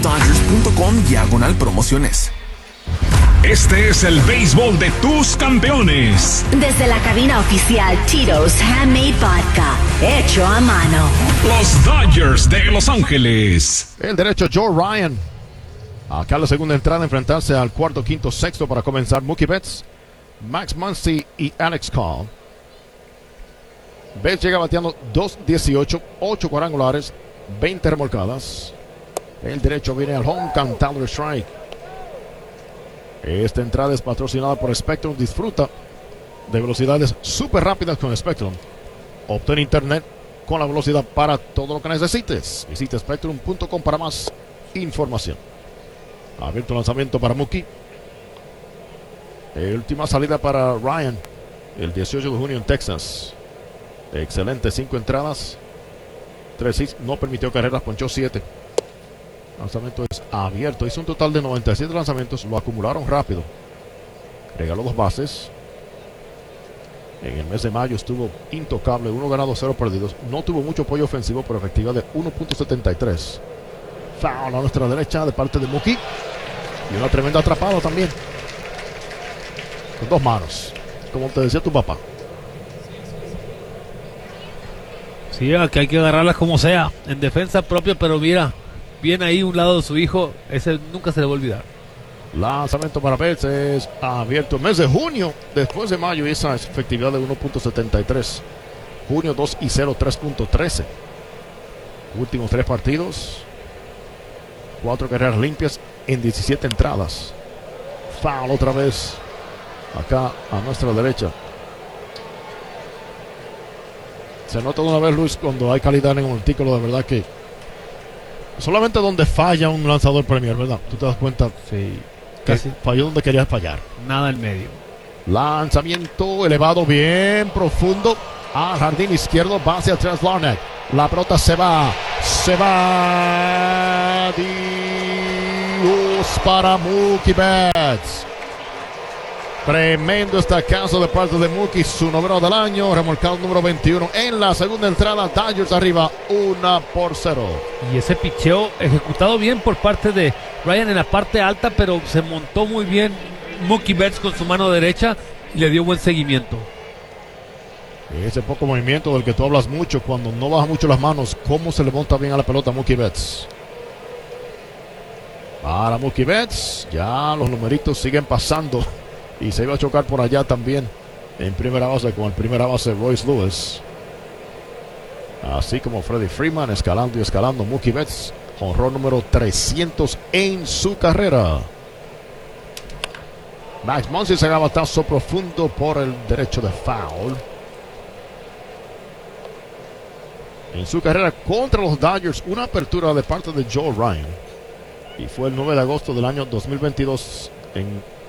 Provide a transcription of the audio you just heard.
www.dodgers.com/promociones. Este es el béisbol de tus campeones. Desde la cabina oficial Tito's Handmade Vodka, hecho a mano. Los Dodgers de Los Ángeles. El derecho Joe Ryan. Acá la segunda entrada, enfrentarse al cuarto, quinto, sexto para comenzar. Mookie Betts, Max Muncy y Alex Call. Betts llega bateando 2.18, 8 cuadrangulares, 20 remolcadas. El derecho viene al home, cantando el strike. Esta entrada es patrocinada por Spectrum. Disfruta de velocidades súper rápidas con Spectrum. Obtén internet con la velocidad para todo lo que necesites. Visita spectrum.com para más información. Abierto lanzamiento para Mookie. Última salida para Ryan el 18 de junio en Texas. Excelente, 5 entradas, 3 hits, no permitió carreras, ponchó 7. Lanzamiento es abierto. Hizo un total de 97 lanzamientos. Lo acumularon rápido. Regaló 2 bases. En el mes de mayo estuvo intocable. 1 ganado, 0 perdidos. No tuvo mucho apoyo ofensivo, pero efectividad de 1.73. Foul a nuestra derecha de parte de Mookie. Y una tremenda atrapada también. Con 2 manos. Como te decía tu papá. Sí, aquí hay que agarrarlas como sea. En defensa propia, pero mira. Bien ahí un lado de su hijo, ese nunca se le va a olvidar. Lanzamiento para Betts es abierto. El mes de junio, después de mayo, esa efectividad de 1.73. Junio 2-0, 3.13. Últimos 3 partidos. 4 carreras limpias en 17 entradas. Foul otra vez. Acá a nuestra derecha. Se nota de una vez, Luis, cuando hay calidad en un artículo, de verdad que solamente donde falla un lanzador premier, ¿verdad? Tú te das cuenta. Sí. Casi falló donde querías fallar. Nada en medio. Lanzamiento elevado, bien profundo. Al jardín izquierdo, base atrás Larnach. La pelota se va. Se va. Dios para Mookie Betts. Tremendo estacazo de parte de Mookie, su noveno del año, remolcado número 21 en la segunda entrada. Dodgers arriba 1-0. Y ese picheo ejecutado bien por parte de Ryan en la parte alta, pero se montó muy bien Mookie Betts con su mano derecha y le dio buen seguimiento. Ese poco movimiento del que tú hablas mucho, cuando no baja mucho las manos, cómo se le monta bien a la pelota Mookie Betts. Para Mookie Betts, ya los numeritos siguen pasando. Y se iba a chocar por allá también en primera base con el primera base Royce Lewis. Así como Freddie Freeman escalando y escalando. Mookie Betts, jonrón número 300 en su carrera. Max Muncy se da batazo profundo por el derecho de foul. En su carrera contra los Dodgers, una apertura de parte de Joe Ryan. Y fue el 9 de agosto del año 2022 en